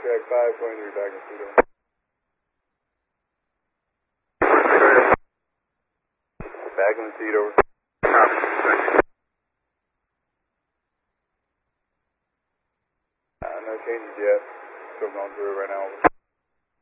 Track 523, back in seat over. Back in the seat over. No changes yet. Still going through it right now.